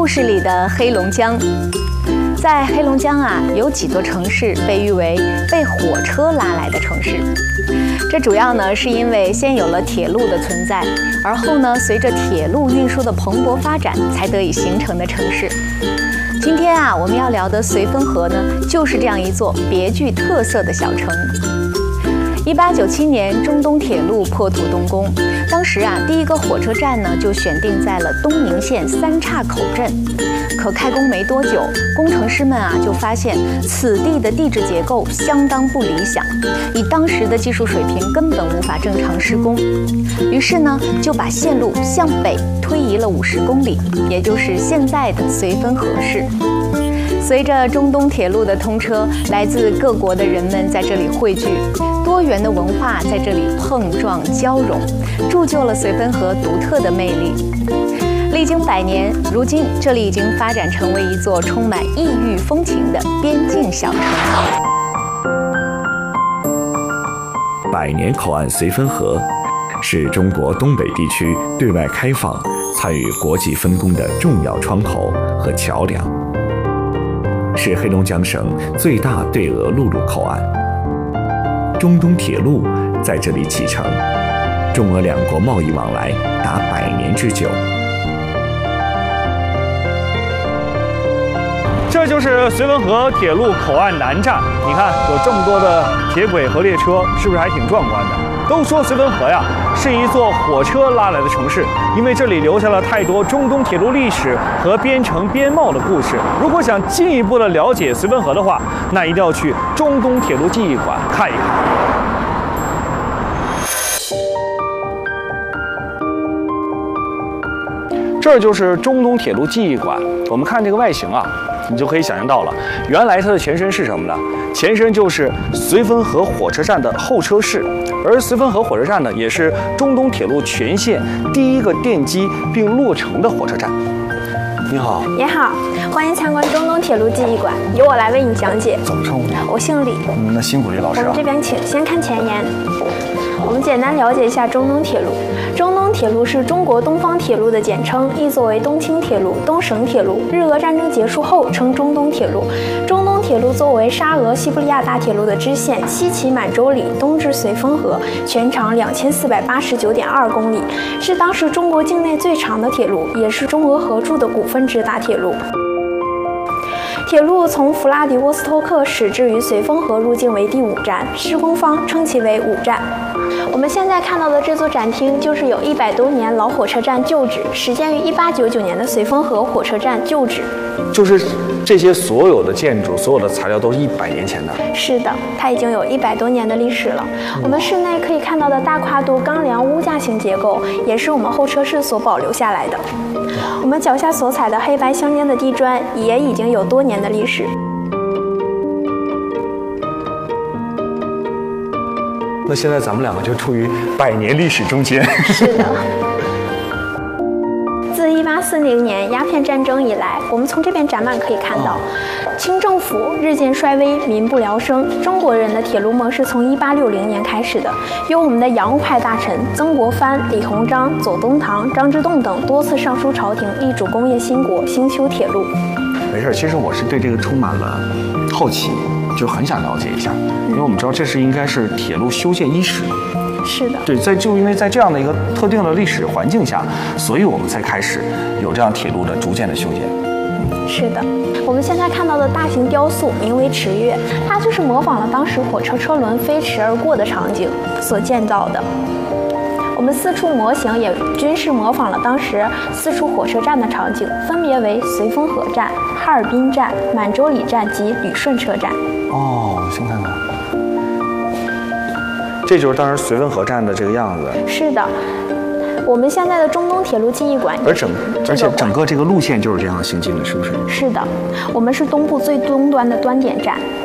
故事里的黑龙江。在黑龙江啊，有几座城市被誉为被火车拉来的城市。这主要呢是因为先有了铁路的存在，而后呢随着铁路运输的蓬勃发展，才得以形成的城市。今天啊，我们要聊的绥芬河呢，就是这样一座别具特色的小城。1897年，中东铁路破土动工，当时啊，第一个火车站呢就选定在了东宁县三岔口镇。可开工没多久，工程师们啊就发现此地的地质结构相当不理想，以当时的技术水平根本无法正常施工。于是呢，就把线路向北推移了50公里，也就是现在的绥芬河市。随着中东铁路的通车，来自各国的人们在这里汇聚，多元的文化在这里碰撞交融，铸就了绥芬河独特的魅力。历经100年，如今这里已经发展成为一座充满异域风情的边境小城。 百年口岸绥芬河是中国东北地区对外开放、参与国际分工的重要窗口和桥梁，是黑龙江省最大对俄陆路口岸。中东铁路在这里启程，中俄两国贸易往来达100年之久。 这就是绥芬河铁路口岸南站，你看有这么多的铁轨和列车，是不是还挺壮观的？都说绥芬河呀是一座火车拉来的城市，因为这里留下了太多中东铁路历史和边城边贸的故事。如果想进一步的了解绥芬河的话，那一定要去中东铁路记忆馆看一看。这就是中东铁路记忆馆。我们看这个外形啊，你就可以想象到了，原来它的前身是什么呢？前身就是绥芬河火车站的候车室，而绥芬河火车站呢，也是中东铁路全线第一个奠基并落成的火车站。你好， 你好，欢迎参观中东铁路记忆馆，由我来为你讲解。 怎么称呼你？ 我姓李。 那辛苦李老师啊。 我们这边请，先看前言。我们简单了解一下中东铁路。中东铁路是中国东方铁路的简称，亦作为东清铁路、东省铁路。日俄战争结束后称中东铁路。中东铁路作为沙俄西伯利亚大铁路的支线，西起满洲里，东至绥芬河，全长2489.2公里，是当时中国境内最长的铁路，也是中俄合铸的股份制大铁路。铁路从弗拉迪沃斯托克驶至于绥芬河入境为第5站，施工方称其为5站。我们现在看到的这座展厅就是有100多年老火车站旧址，始建于1899年的绥芬河火车站旧址。 就是这些所有的建筑、所有的材料都是100年前的。 是的，它已经有100多年的历史了。我们室内可以看到的大跨度钢梁屋架型结构，也是我们候车室所保留下来的。我们脚下所踩的黑白相间的地砖，也已经有多年的历史。 那现在咱们两个就处于100年历史中间。 是的。自1840年鸦片战争以来，我们从这边展板可以看到，清政府日渐衰微，民不聊生。中国人的铁路梦是从1860年开始的，由我们的洋务派大臣曾国藩、李鸿章、左宗棠、张之洞等多次上书朝廷，力主工业兴国，兴修铁路。 没事，其实我是对这个充满了好奇，就很想了解一下，因为我们知道这是应该是铁路修建伊始。 是的， 对，因为在这样的一个特定的历史环境下，所以我们才开始有这样铁路的逐渐的修建。 是的，我们现在看到的大型雕塑名为池月，它就是模仿了当时火车车轮飞驰而过的场景所建造的。我们4处模型也均是模仿了当时4处火车站的场景，分别为绥芬河站、哈尔滨站、满洲里站及旅顺车站。 哦，先看看。这就是当时绥芬河站的这个样子。 是的，我们现在的中东铁路记忆馆， 而且整个这个路线就是这样行进的，是不是？ 是的，我们是东部最东端的端点站，